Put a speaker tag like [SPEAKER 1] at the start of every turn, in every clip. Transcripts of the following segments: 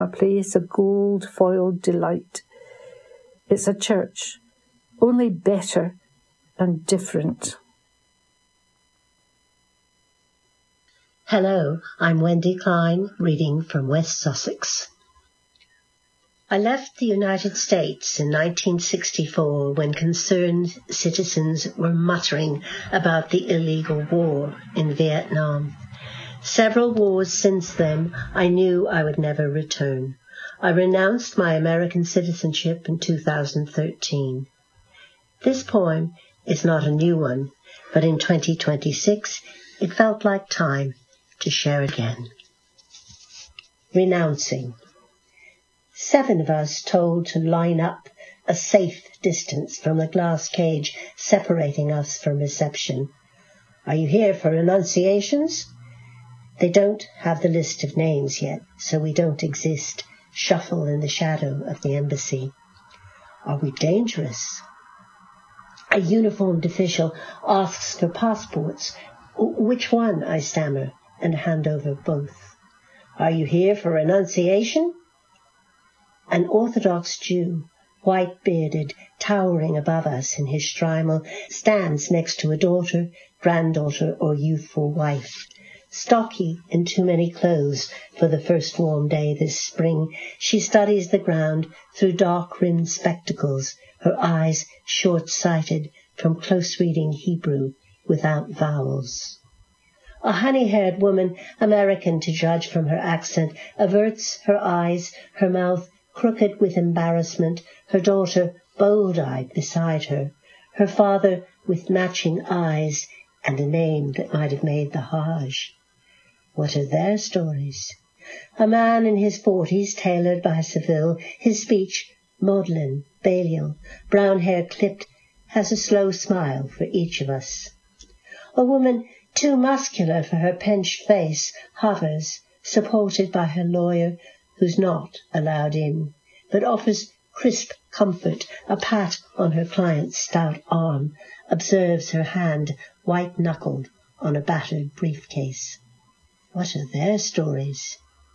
[SPEAKER 1] a place of gold-foiled delight. It's a church, only better and different.
[SPEAKER 2] Hello, I'm Wendy Klein, reading from West Sussex. I left the United States in 1964 when concerned citizens were muttering about the illegal war in Vietnam. Several wars since then, I knew I would never return. I renounced my American citizenship in 2013. This poem is not a new one, but in 2026, it felt like time to share again. Renouncing. 7 of us told to line up a safe distance from the glass cage separating us from reception. Are you here for renunciations? They don't have the list of names yet, so we don't exist. Shuffle in the shadow of the embassy. Are we dangerous? A uniformed official asks for passports. Which one? I stammer and hand over both. Are you here for renunciation? An Orthodox Jew, white-bearded, towering above us in his shtreimel, stands next to a daughter, granddaughter, or youthful wife. Stocky in too many clothes for the first warm day this spring, she studies the ground through dark-rimmed spectacles, her eyes short-sighted from close reading Hebrew without vowels. A honey-haired woman, American to judge from her accent, averts her eyes, her mouth crooked with embarrassment, her daughter bold-eyed beside her, her father with matching eyes and a name that might have made the Hajj. What are their stories? A man in his 40s, tailored by Seville, his speech maudlin, Belial, brown hair clipped, has a slow smile for each of us. A woman too muscular for her pinched face hovers, supported by her lawyer, who's not allowed in, but offers crisp comfort, a pat on her client's stout arm, observes her hand white-knuckled on a battered briefcase. What are their stories?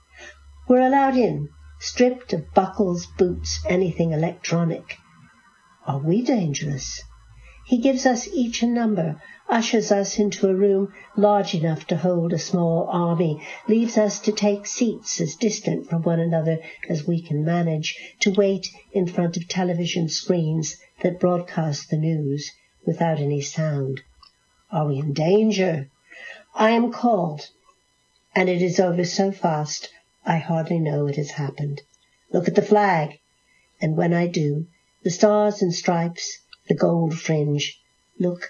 [SPEAKER 2] We're allowed in, stripped of buckles, boots, anything electronic. Are we dangerous? He gives us each a number, ushers us into a room large enough to hold a small army, leaves us to take seats as distant from one another as we can manage, to wait in front of television screens that broadcast the news without any sound. Are we in danger? I am called, and it is over so fast I hardly know it has happened. Look at the flag, and when I do, the stars and stripes, the gold fringe, look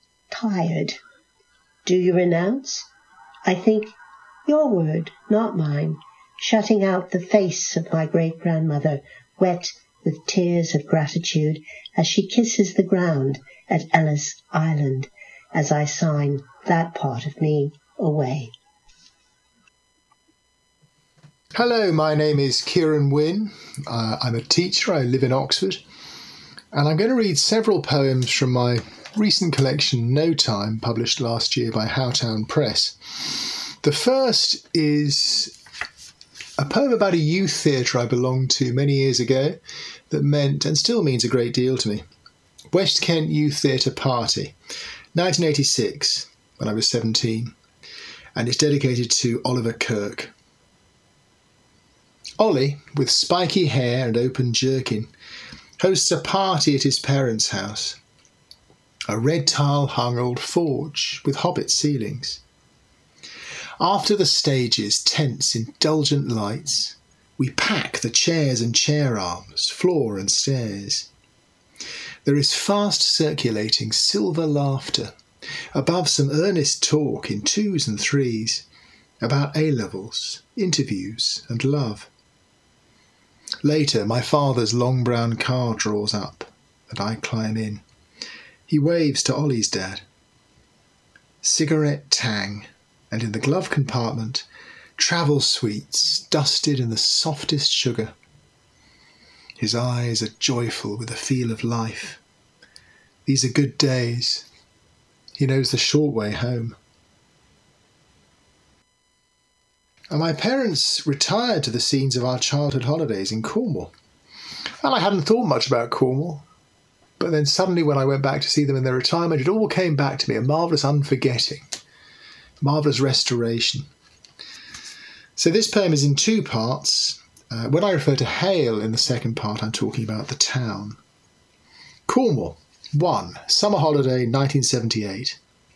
[SPEAKER 2] tired. Do you renounce? I think your word, not mine, shutting out the face of my great-grandmother, wet with tears of gratitude, as she kisses the ground at Ellis Island, as I sign that part of me away.
[SPEAKER 3] Hello, my name is Kieran Wynne. I'm a teacher. I live in Oxford. And I'm going to read several poems from my recent collection, No Time, published last year by Howtown Press. The first is a poem about a youth theatre I belonged to many years ago that meant and still means a great deal to me. West Kent Youth Theatre Party, 1986, when I was 17, and it's dedicated to Oliver Kirk. Ollie, with spiky hair and open jerkin, hosts a party at his parents' house. A red tile-hung old forge with hobbit ceilings. After the stage's tense, indulgent lights, we pack the chairs and chair arms, floor and stairs. There is fast circulating silver laughter, above some earnest talk in 2s and 3s, about A-levels, interviews and love. Later, my father's long brown car draws up, and I climb in. He waves to Ollie's dad. Cigarette tang, and in the glove compartment, travel sweets dusted in the softest sugar. His eyes are joyful with a feel of life. These are good days. He knows the short way home. And my parents retired to the scenes of our childhood holidays in Cornwall. And I hadn't thought much about Cornwall. But then suddenly when I went back to see them in their retirement, it all came back to me, a marvellous unforgetting, marvellous restoration. So this poem is in two parts. When I refer to Hale in the second part, I'm talking about the town. Cornwall, 1. Summer holiday, 1978.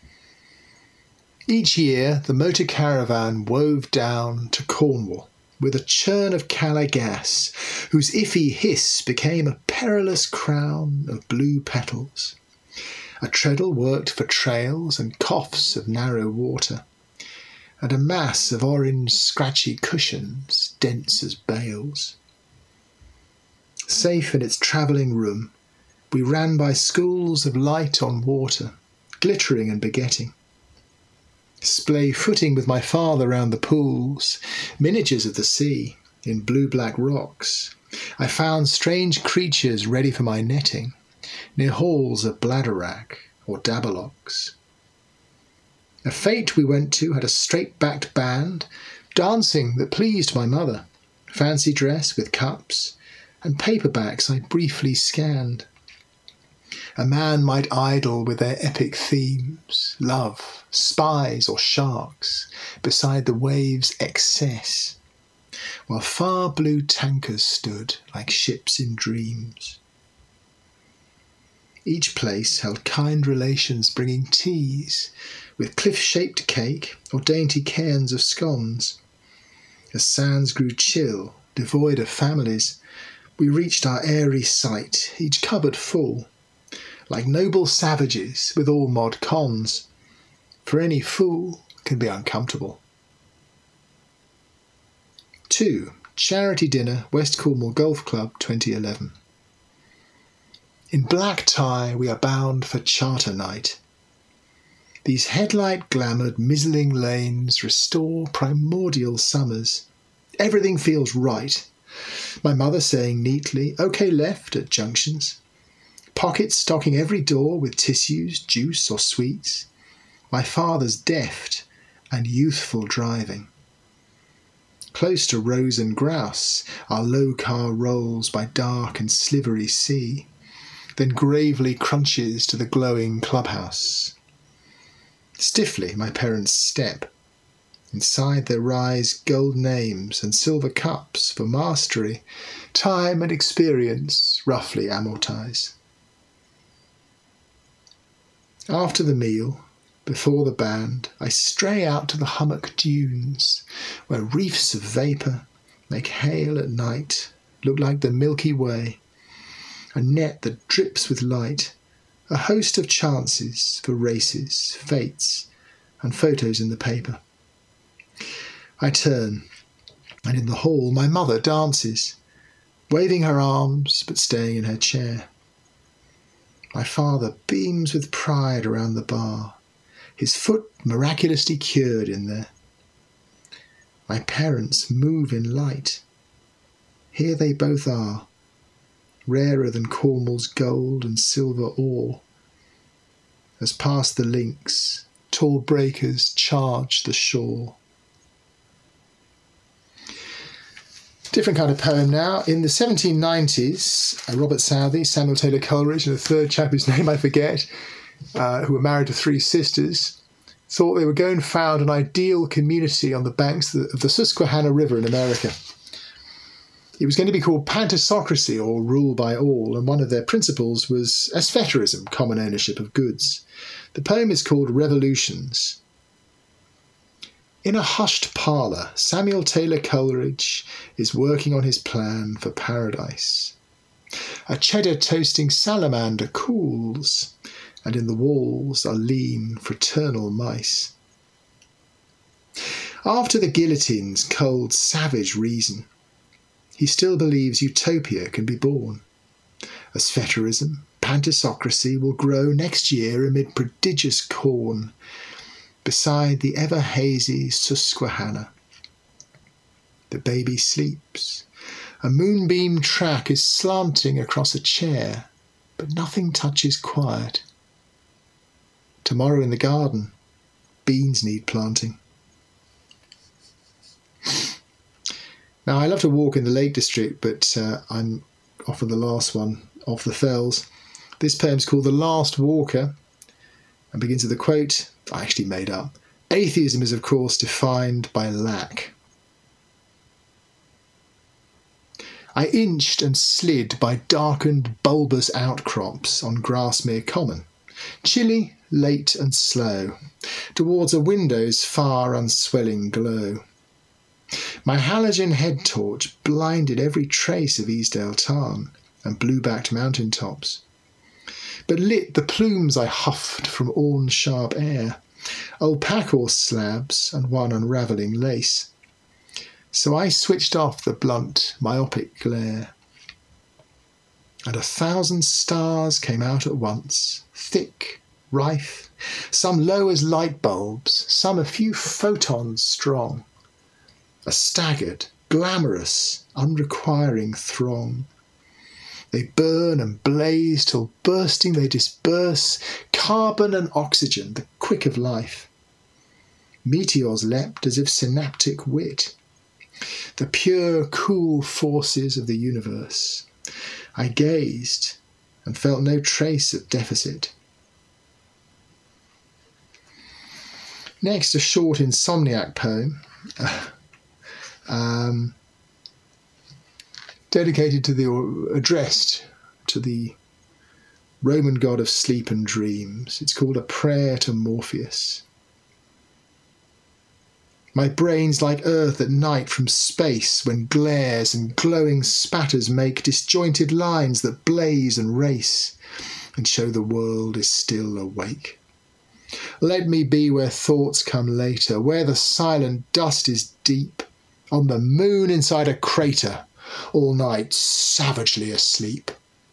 [SPEAKER 3] Each year, the motor caravan wove down to Cornwall with a churn of Calais gas, whose iffy hiss became a perilous crown of blue petals. A treadle worked for trails and coughs of narrow water, and a mass of orange scratchy cushions, dense as bales. Safe in its travelling room, we ran by schools of light on water, glittering and begetting. Splay footing with my father round the pools, miniatures of the sea, in blue-black rocks. I found strange creatures ready for my netting, near halls of bladderwrack or dabalocks. A fete we went to had a straight-backed band, dancing that pleased my mother, fancy dress with cups, and paperbacks I briefly scanned. A man might idle with their epic themes, love, spies or sharks, beside the waves' excess, while far blue tankers stood like ships in dreams. Each place held kind relations bringing teas, with cliff-shaped cake or dainty cairns of scones. As sands grew chill, devoid of families, we reached our airy site, each cupboard full, like noble savages with all mod cons, for any fool can be uncomfortable. 2. Charity Dinner, West Cornwall Golf Club, 2011. In black tie we are bound for charter night. These headlight-glamoured, mizzling lanes restore primordial summers. Everything feels right. My mother saying neatly, "OK left" at junctions. Pockets stocking every door with tissues, juice or sweets. My father's deft and youthful driving. Close to Rose and Grouse, our low car rolls by dark and slivery sea, then gravely crunches to the glowing clubhouse. Stiffly my parents step. Inside there rise gold names and silver cups for mastery. Time and experience roughly amortise. After the meal, before the band, I stray out to the hummock dunes, where reefs of vapour make Hale at night look like the Milky Way, a net that drips with light, a host of chances for races, fates, and photos in the paper. I turn, and in the hall my mother dances, waving her arms but staying in her chair. My father beams with pride around the bar, his foot miraculously cured in there. My parents move in light. Here they both are, rarer than Cornwall's gold and silver ore. As past the links, tall breakers charge the shore. Different kind of poem now. In the 1790s, Robert Southey, Samuel Taylor Coleridge, and a third chap whose name I forget, who were married to 3 sisters, thought they were going to found an ideal community on the banks of the Susquehanna River in America. It was going to be called Pantisocracy, or rule by all, and one of their principles was aspheterism, common ownership of goods. The poem is called Revolutions. In a hushed parlour, Samuel Taylor Coleridge is working on his plan for paradise. A cheddar-toasting salamander cools, and in the walls are lean, fraternal mice. After the guillotine's cold, savage reason, he still believes utopia can be born. Aspheterism, pantisocracy will grow next year amid prodigious corn, beside the ever-hazy Susquehanna. The baby sleeps. A moonbeam track is slanting across a chair, but nothing touches quiet. Tomorrow in the garden, beans need planting. Now, I love to walk in the Lake District, but I'm often the last one off the fells. This poem's called The Last Walker and begins with a quote I actually made up. Atheism is, of course, defined by lack. I inched and slid by darkened, bulbous outcrops on Grasmere Common, chilly, late and slow, towards a window's far unswelling glow. My halogen head torch blinded every trace of Easdale Tarn and blue-backed mountain tops, but lit the plumes I huffed from Orne-sharp air, old packhorse slabs and one unravelling lace. So I switched off the blunt, myopic glare, and 1,000 stars came out at once, thick, rife, some low as light bulbs, some a few photons strong, a staggered, glamorous, unrequiring throng. They burn and blaze till bursting they disperse carbon and oxygen, the quick of life. Meteors leapt as if synaptic wit, the pure, cool forces of the universe. I gazed and felt no trace of deficit. Next, a short insomniac poem addressed to the Roman god of sleep and dreams. It's called A Prayer to Morpheus. My brain's like earth at night from space, when glares and glowing spatters make disjointed lines that blaze and race and show the world is still awake. Let me be where thoughts come later, where the silent dust is deep, on the moon inside a crater, all night savagely asleep.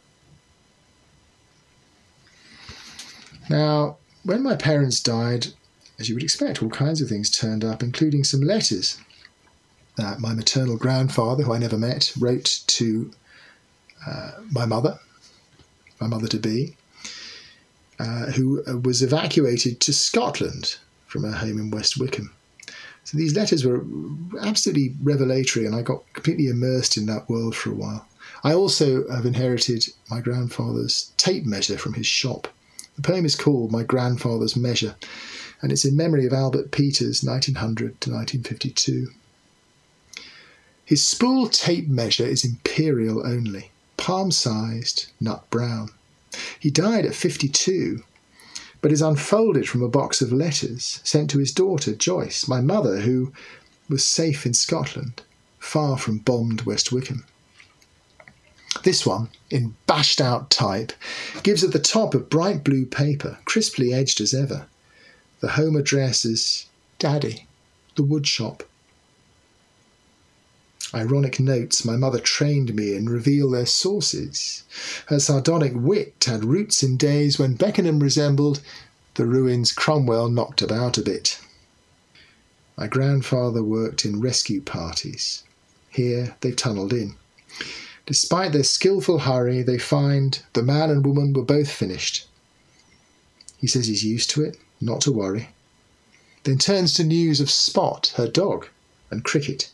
[SPEAKER 3] Now, when my parents died, as you would expect, all kinds of things turned up, including some letters that my maternal grandfather, who I never met, wrote to my mother-to-be, who was evacuated to Scotland from her home in West Wickham. So these letters were absolutely revelatory, and I got completely immersed in that world for a while. I also have inherited my grandfather's tape measure from his shop. The poem is called My Grandfather's Measure, and it's in memory of Albert Peters, 1900 to 1952. His spool tape measure is imperial only, palm-sized, nut brown. He died at 52, but is unfolded from a box of letters sent to his daughter, Joyce, my mother, who was safe in Scotland, far from bombed West Wickham. This one, in bashed-out type, gives at the top of bright blue paper, crisply edged as ever, the home address is Daddy, the woodshop. Ironic notes my mother trained me in reveal their sources. Her sardonic wit had roots in days when Beckenham resembled the ruins Cromwell knocked about a bit. My grandfather worked in rescue parties. Here they've tunnelled in. Despite their skillful hurry, they find the man and woman were both finished. He says he's used to it, not to worry. Then turns to news of Spot, her dog, and cricket.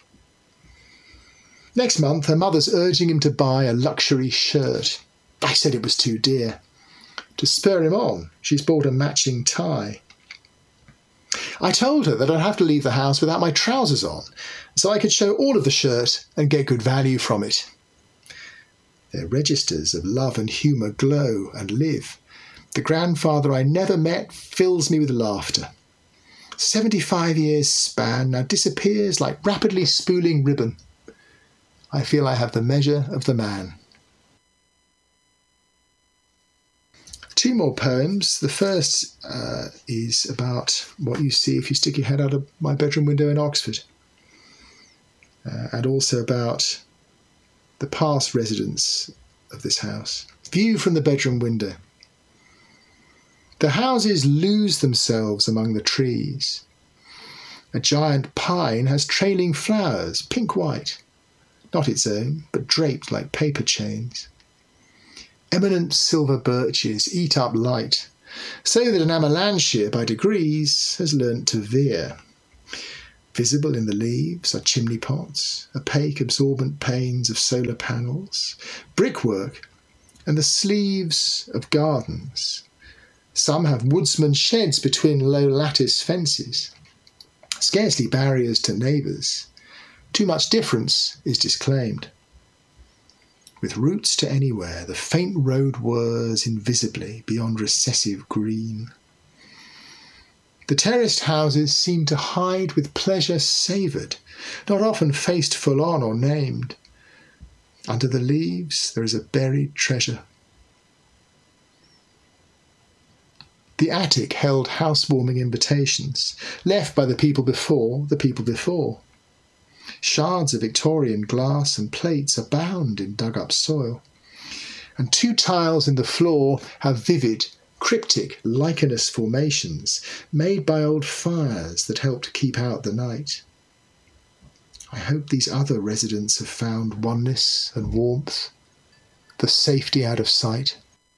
[SPEAKER 3] Next month, her mother's urging him to buy a luxury shirt. I said it was too dear. To spur him on, she's bought a matching tie. I told her that I'd have to leave the house without my trousers on, so I could show all of the shirt and get good value from it. Their registers of love and humour glow and live. The grandfather I never met fills me with laughter. 75 years span now disappears like rapidly spooling ribbon. I feel I have the measure of the man. Two more poems. The first is about what you see if you stick your head out of my bedroom window in Oxford, and also about the past residents of this house. View from the bedroom window. The houses lose themselves among the trees. A giant pine has trailing flowers, pink-white, not its own, but draped like paper chains. Eminent silver birches eat up light, so that an avalanche by degrees has learnt to veer. Visible in the leaves are chimney pots, opaque absorbent panes of solar panels, brickwork, and the sleeves of gardens. Some have woodsman's sheds between low lattice fences, scarcely barriers to neighbours. Too much difference is disclaimed. With roots to anywhere, the faint road whirs invisibly beyond recessive green. The terraced houses seem to hide with pleasure savoured, not often faced full on or named. Under the leaves there is a buried treasure. The attic held housewarming invitations, left by the people before. Shards of Victorian glass and plates abound in dug-up soil, and 2 tiles in the floor have vivid, cryptic, lichenous formations made by old fires that helped keep out the night. I hope these other residents have found oneness and warmth, the safety out of sight.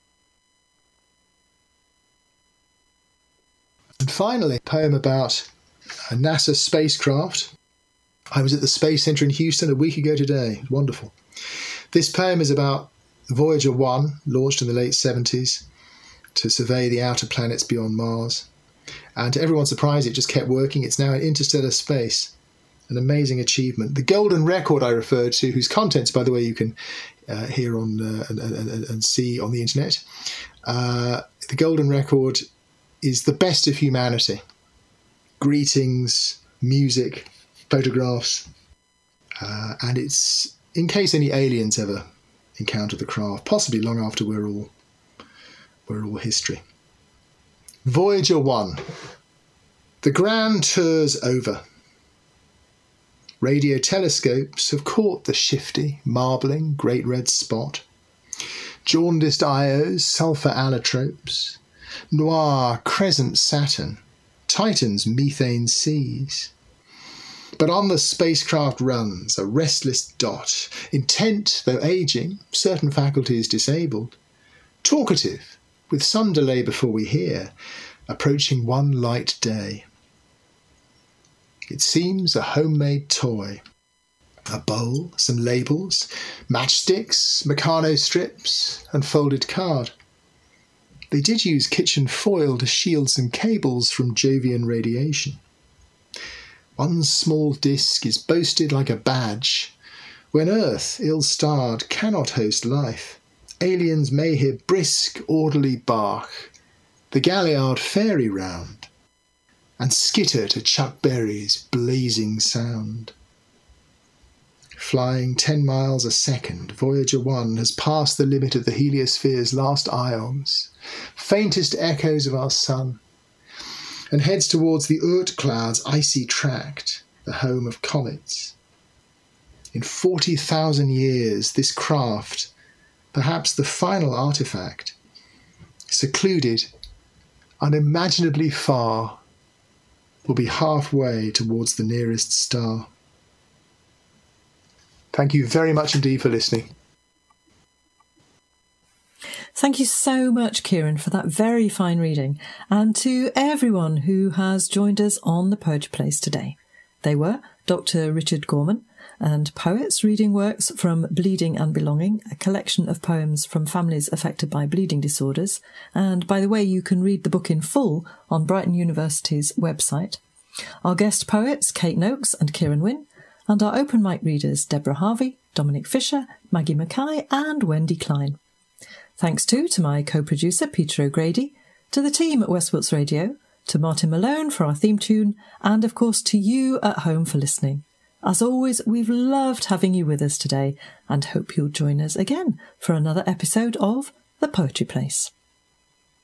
[SPEAKER 3] And finally, a poem about a NASA spacecraft. I was at the Space Centre in Houston a week ago today. It was wonderful. This poem is about Voyager 1, launched in the late 70s, to survey the outer planets beyond Mars. And to everyone's surprise, it just kept working. It's now in interstellar space. An amazing achievement. The golden record I referred to, whose contents, by the way, you can hear on and see on the internet. The golden record is the best of humanity. Greetings, music, photographs. And it's in case any aliens ever encounter the craft, possibly long after we're all history. Voyager 1. The grand tour's over. Radio telescopes have caught the shifty, marbling great red spot. Jaundiced Ios, sulphur allotropes, noir crescent Saturn, Titan's methane seas. But on the spacecraft runs a restless dot, intent though aging, certain faculties disabled, talkative, with some delay before we hear, approaching one light day. It seems a homemade toy. A bowl, some labels, matchsticks, Meccano strips, and folded card. They did use kitchen foil to shield some cables from Jovian radiation. One small disc is boasted like a badge. When Earth, ill-starred, cannot host life, aliens may hear brisk, orderly bark, the Galliard fairy round, and skitter to Chuck Berry's blazing sound. Flying 10 miles a second, Voyager 1 has passed the limit of the heliosphere's last ions, faintest echoes of our sun, and heads towards the Oort cloud's icy tract, the home of comets. In 40,000 years, this craft, perhaps the final artifact, secluded, unimaginably far, will be halfway towards the nearest star. Thank you very much indeed for listening.
[SPEAKER 4] Thank you so much, Kieran, for that very fine reading, and to everyone who has joined us on the Poetry Place today. They were Dr. Richard Gorman and poets reading works from Bleeding and Belonging, a collection of poems from families affected by bleeding disorders. And by the way, you can read the book in full on Brighton University's website. Our guest poets, Kate Noakes and Kieran Wynne, and our open mic readers, Deborah Harvey, Dominic Fisher, Maggie Mackay and Wendy Klein. Thanks too to my co-producer, Peter O'Grady, to the team at West Wilts Radio, to Martin Malone for our theme tune, and of course to you at home for listening. As always, we've loved having you with us today and hope you'll join us again for another episode of The Poetry Place.